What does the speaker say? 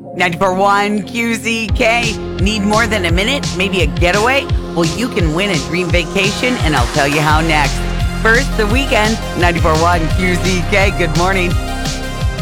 94.1 QZK. Need more than a minute? Maybe a getaway? Well, you can win a dream vacation, and I'll tell you how next. First, the weekend. 94.1 QZK. Good morning.